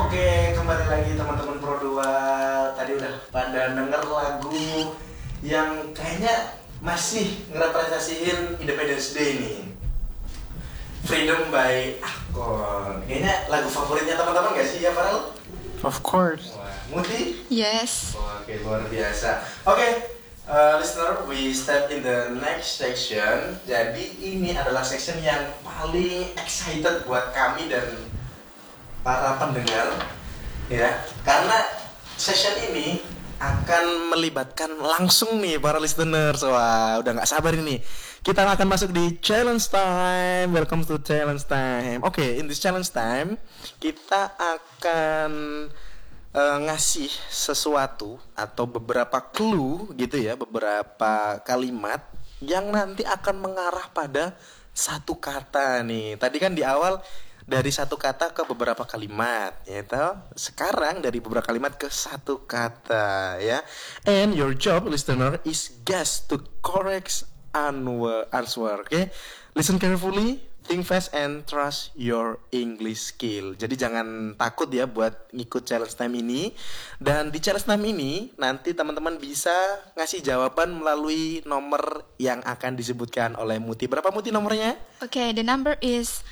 Oke, kembali lagi teman-teman Pro 2. Tadi udah pada denger lagu yang kayaknya masih ngerepresentasiin Independence Day nih. Freedom by Akon. Kayaknya lagu favoritnya teman-teman gak sih ya, Farel? Of course. Wah, Muti? Yes. Oke, luar biasa. Oke, listener, we step in the next section. Jadi ini adalah section yang paling excited buat kami dan para pendengar, ya, karena session ini akan melibatkan langsung nih para listeners. Wah, udah nggak sabar ini. Kita akan masuk di challenge time. Welcome to challenge time. Oke, in this challenge time kita akan ngasih sesuatu atau beberapa clue gitu ya, beberapa kalimat yang nanti akan mengarah pada satu kata nih. Tadi kan di awal dari satu kata ke beberapa kalimat, ya toh. Sekarang dari beberapa kalimat ke satu kata, ya. And your job, listener, is guess to correct answer. Okay? Listen carefully, think fast, and trust your English skill. Jadi jangan takut ya buat ngikut challenge time ini. Dan di challenge time ini nanti teman-teman bisa ngasih jawaban melalui nomor yang akan disebutkan oleh Muti. Berapa Muti nomornya? Okay, the number is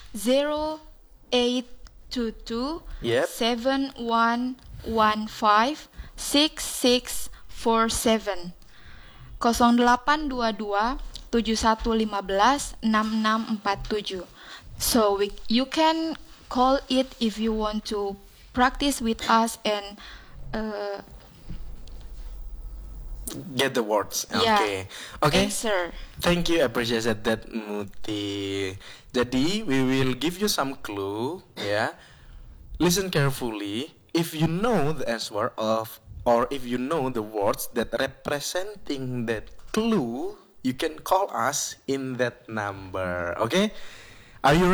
0822 Yep. 7115 6647 0822 7115 6647. So you can call it if you want to practice with us and Get the words. yeah, Okay. answer. Thank you, appreciate that Muti. Jadi we will give you some clue, ya. Listen carefully. If you know the answer of, or if you know the words that representing that clue, you can call us in that number. Okay? Are you